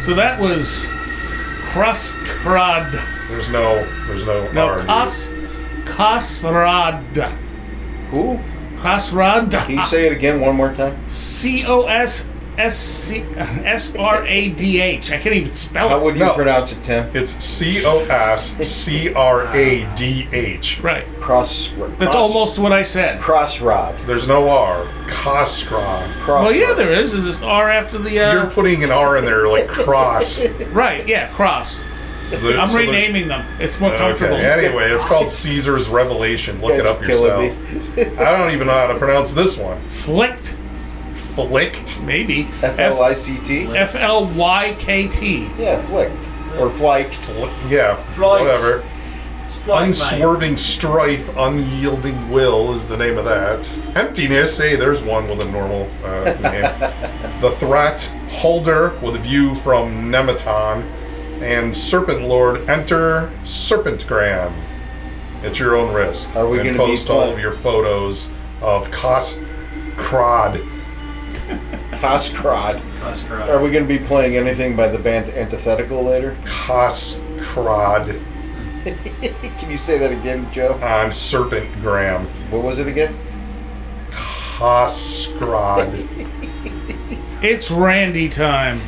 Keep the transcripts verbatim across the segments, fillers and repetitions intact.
So that was Kraskrad. There's no, there's no No, R. Kos, Kosrad. Who? Kosrad. Can you say it again one more time? C O S S C S R A D H. I can't even spell How it. would you No. pronounce it, Tim? It's C O S C R A D H. Right. Cross. That's cross, almost what I said. Crossrod. There's no R. Koskrad. Crossrod. Well, yeah, there is. Is this R after the... Uh, You're putting an R in there like cross. right, yeah, cross. The- I'm so there's- renaming them. It's more comfortable. Okay, anyway, it's called Caesar's Revelation. Look You it guys up are killing yourself. I don't even know how to pronounce this one. Flicked, Flicked? maybe. F L I C T? F L Y K T. Yeah, flicked. Or fliked. Fli- yeah, Flight. whatever. It's flying, mate. Unswerving strife, unyielding will is the name of that. Emptiness, hey, there's one with a normal uh, name. The Threat, Holder with a view from Nematon, and Serpent Lord, enter Serpentgram at your own risk. Are we and gonna be post all playing- of your photos of Kos Krod. Koskrod. Koskrad. Are we going to be playing anything by the band Antithetical later? Kos Krod. Can you say that again, Joe? I'm Serpentgram. What was it again? Koskrod. It's Randy time.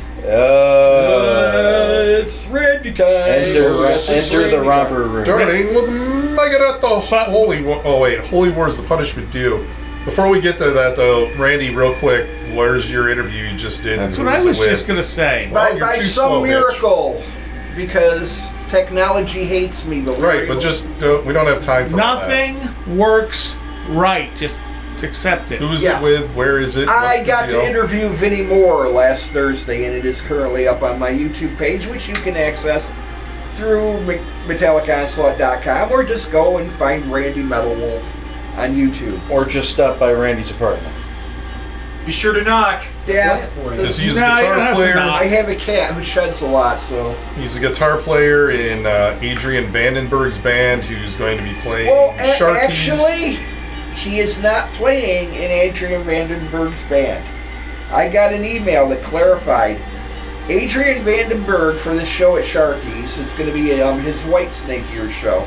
Uh, it's Randy time. enter It's enter Randy the time. romper room. Starting with Megadeth, the Holy War. Oh, wait. Holy War is the punishment due. Before we get to that, though, Randy, real quick, where's your interview you just did? That's and what who I was it with? just going to say. Well, By, you're by too some slow, bitch. miracle, because technology hates me. But we're Right, but able- just, uh, we don't have time for all that. Nothing works right. Just accept it. Who's Yes. it with? Where is it? I What's the got deal? to interview Vinnie Moore last Thursday, and it is currently up on my YouTube page, which you can access through metallic onslaught dot com, or just go and find Randy Metal Wolf on YouTube. Or just stop by Randy's apartment. Be sure to knock. Yeah. Does he use a No, you don't guitar have to player? knock. I have a cat who sheds a lot, so. He's a guitar player in uh, Adrian Vandenberg's band who's going to be playing Well, a- Sharkies. actually, he is not playing in Adrian Vandenberg's band. I got an email that clarified Adrian Vandenberg for the show at Sharkies. It's going to be um, his White Snake Ear show.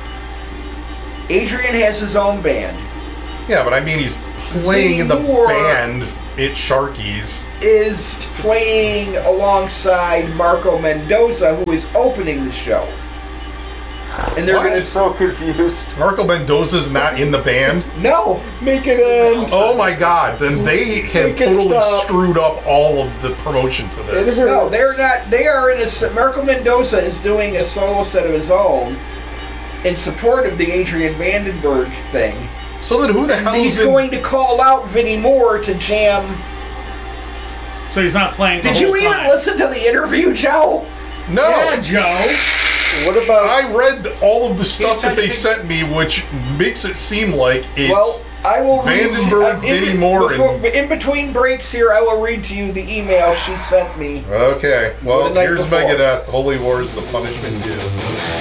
Adrian has his own band. Yeah, but I mean, he's playing in the Vinnie Moore band at Sharkies. Is playing alongside Marco Mendoza, who is opening the show. And they're What? going to. So confused. Marco Mendoza's not in the band? No! Make it end. Oh my god, then they have Make it totally stop. screwed up all of the promotion for this. No, they're not. They are in a. s- Marco Mendoza is doing a solo set of his own in support of the Adrian Vandenberg thing. So then who the hell He's is in... going to call out Vinnie Moore to jam. So he's not playing the Did whole you even time. listen to the interview, Joe? No! Yeah, Joe. What about... I read all of the stuff trying that to they think- sent me, which makes it seem like it's... Well, I will read. Vandenberg, uh, in Vinnie be- Moore, before- and- in between breaks here, I will read to you the email she sent me. Okay, well, The night here's before. Megadeth. Holy War is the punishment due.